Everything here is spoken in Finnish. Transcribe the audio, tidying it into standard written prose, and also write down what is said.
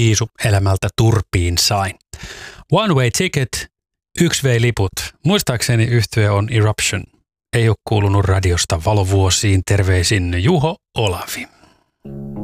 viisu elämältä turpiin sain. One Way Ticket, 1V-liput. Muistaakseni yhtye on Eruption. Ei ole kuulunut radiosta valovuosiin. Terveisin Juho Olavi.